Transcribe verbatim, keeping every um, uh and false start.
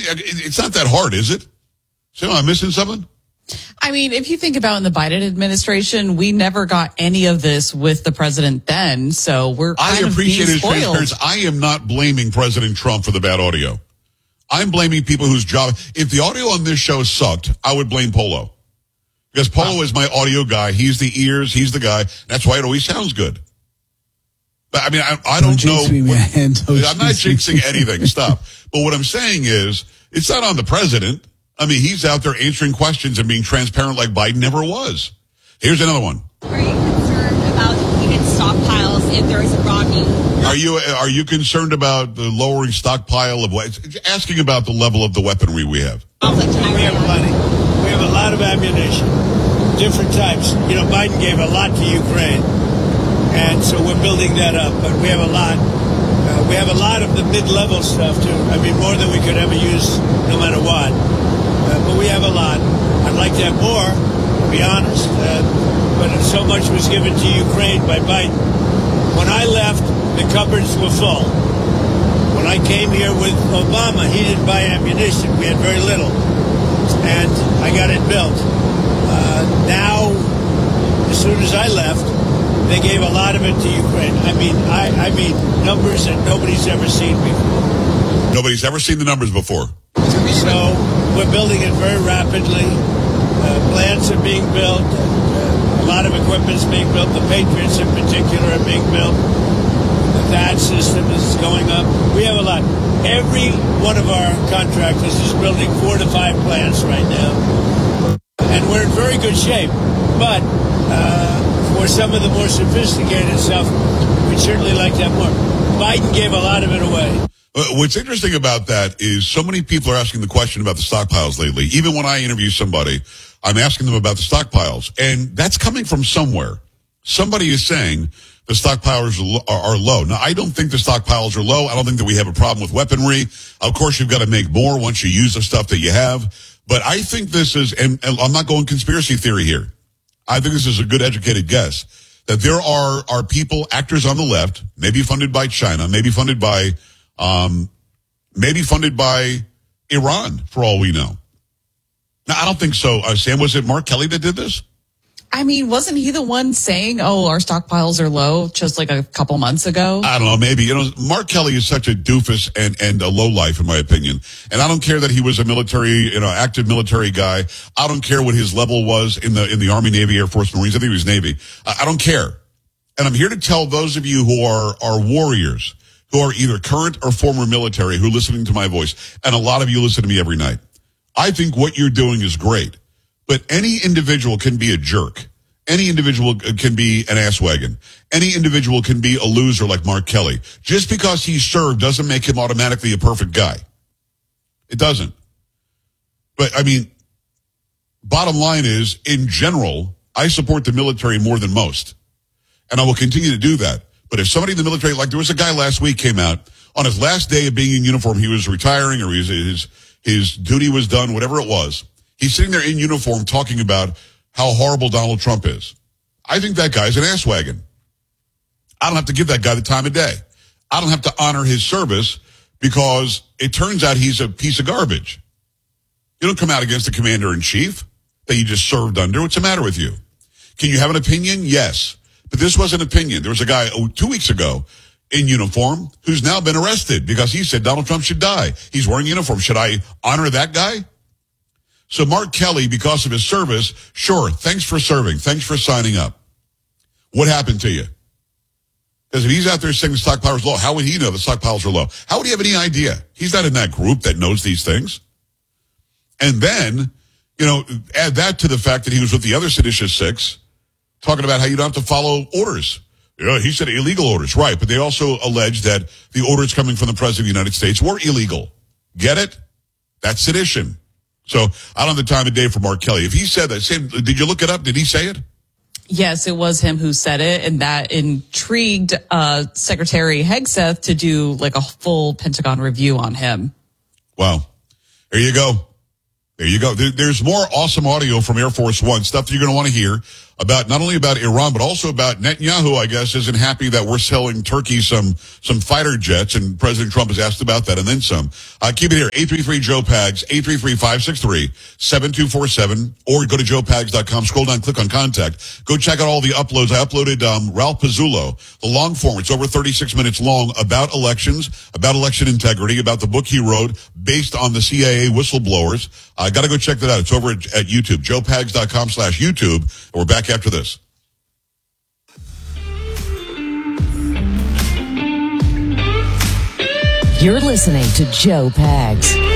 it's not that hard, is it? So am I missing something? I mean, if you think about in the Biden administration, we never got any of this with the president then. So we're kind I appreciate of being his spoiled. transparency. I am not blaming President Trump for the bad audio. I'm blaming people whose job. If the audio on this show sucked, I would blame Polo. Because Polo wow. is my audio guy. He's the ears. He's the guy. That's why it always sounds good. But I mean, I, I don't, don't know. What, don't I'm not jinxing anything. Stop. But what I'm saying is, it's not on the president. I mean, he's out there answering questions and being transparent like Biden never was. Here's another one. Are you concerned about depleted stockpiles if there is a rocking? Are you are you concerned about the lowering stockpile of what? Asking about the level of the weaponry we have. We have plenty. We have a lot of ammunition, different types. You know, Biden gave a lot to Ukraine, and so we're building that up. But we have a lot. Uh, we have a lot of the mid-level stuff too. I mean, more than we could ever use, no matter what. Uh, but we have a lot. I'd like to have more, to be honest. Uh, but so much was given to Ukraine by Biden. When I left, the cupboards were full. When I came here with Obama, he didn't buy ammunition. We had very little. And I got it built. Uh, now, as soon as I left, they gave a lot of it to Ukraine. I mean, I, I mean, numbers that nobody's ever seen before. Nobody's ever seen the numbers before. So we're building it very rapidly. Uh, plants are being built. Uh, a lot of equipment's being built. The Patriots in particular are being built. The T H A D system is going up. We have a lot. Every one of our contractors is building four to five plants right now. And we're in very good shape. But uh, for some of the more sophisticated stuff, we'd certainly like to have more. Biden gave a lot of it away. What's interesting about that is so many people are asking the question about the stockpiles lately. Even when I interview somebody, I'm asking them about the stockpiles. And that's coming from somewhere. Somebody is saying the stockpiles are low. Now, I don't think the stockpiles are low. I don't think that we have a problem with weaponry. Of course, you've got to make more once you use the stuff that you have. But I think this is, and I'm not going conspiracy theory here. I think this is a good educated guess, that there are, are people, actors on the left, maybe funded by China, maybe funded by Um, maybe funded by Iran, for all we know. Now, I don't think so. Uh, Sam, was it Mark Kelly that did this? I mean, wasn't he the one saying, oh, our stockpiles are low just like a couple months ago? I don't know, maybe. You know, Mark Kelly is such a doofus and, and a lowlife, in my opinion. And I don't care that he was a military, you know, active military guy. I don't care what his level was in the, in the Army, Navy, Air Force, Marines. I think he was Navy. I, I don't care. And I'm here to tell those of you who are, are warriors, who are either current or former military, who are listening to my voice, and a lot of you listen to me every night. I think what you're doing is great, but any individual can be a jerk. Any individual can be an asswagon. Any individual can be a loser like Mark Kelly. Just because he served doesn't make him automatically a perfect guy. It doesn't. But, I mean, bottom line is, in general, I support the military more than most, and I will continue to do that. But if somebody in the military, like there was a guy last week came out on his last day of being in uniform, he was retiring or his, his, his duty was done, whatever it was. He's sitting there in uniform talking about how horrible Donald Trump is. I think that guy's an asswagon. I don't have to give that guy the time of day. I don't have to honor his service because it turns out he's a piece of garbage. You don't come out against the commander in chief that you just served under. What's the matter with you? Can you have an opinion? Yes. But this was an opinion. There was a guy oh, two weeks ago in uniform who's now been arrested because he said Donald Trump should die. He's wearing uniform. Should I honor that guy? So Mark Kelly, because of his service, sure, thanks for serving. Thanks for signing up. What happened to you? Because if he's out there saying the stockpiles are low, how would he know the stockpiles are low? How would he have any idea? He's not in that group that knows these things. And then, you know, add that to the fact that he was with the other seditious six, talking about how you don't have to follow orders. You know, he said illegal orders, right, but they also allege that the orders coming from the President of the United States were illegal. Get it? That's sedition. So I don't have the time of day for Mark Kelly. If he said that, Sam, did you look it up? Did he say it? Yes, it was him who said it, and that intrigued uh, Secretary Hegseth to do like a full Pentagon review on him. Wow. There you go. There you go. There, there's more awesome audio from Air Force One, stuff that you're going to want to hear. about not only about Iran, but also about Netanyahu, I guess, isn't happy that we're selling Turkey some some fighter jets, and President Trump has asked about that and then some. Uh, keep it here, eight three three, Joe Pags, eight three three, five six three, seven two four seven, or go to joe pags dot com, scroll down, click on contact. Go check out all the uploads. I uploaded um, Ralph Pizzullo, the long form. It's over thirty-six minutes long, about elections, about election integrity, about the book he wrote based on the C I A whistleblowers. I uh, got to go check that out. It's over at, at YouTube, joe pags dot com slash YouTube. And we're back after this. You're listening to Joe Pags.